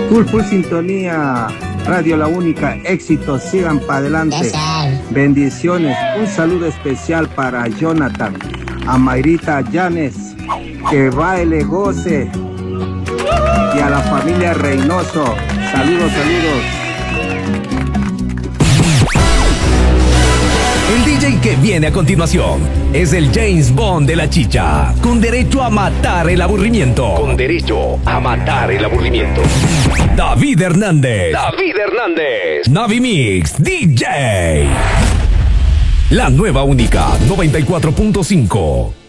Full sintonía, Radio La Única, éxitos, sigan para adelante. Yes, sir. Bendiciones, un saludo especial para Jonathan, a Mayrita Llanes, que baile, goce, y a la familia Reynoso. Saludos. El DJ que viene a continuación es el James Bond de la chicha, con derecho a matar el aburrimiento. David Hernández. Navi Mix DJ. La nueva única 94.5.